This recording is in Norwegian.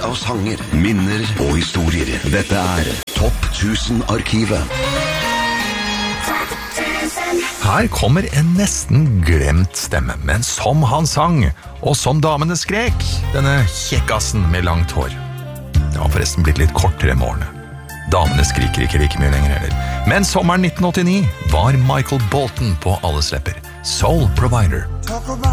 av sanger, minner og historier. Dette Topp 1000-arkivet. Her kommer en nesten glemt stemme, men som han sang, og som damene skrek, denne kjekkassen med langt hår. Det har forresten blitt litt kortere med årene. Damene skriker ikke like mye lenger heller. Men sommeren 1989 var Michael Bolton på alles lepper. Soul Provider.